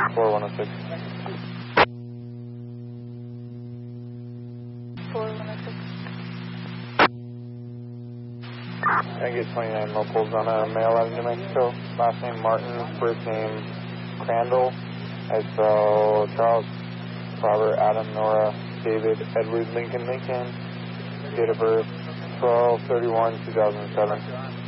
4106. 4106. I get 29 locals on a mail out of New Mexico. Last name Martin, first name Crandall. I spell Charles, Robert, Adam, Nora, David, Edward, Lincoln. Date of birth 12/31/2007.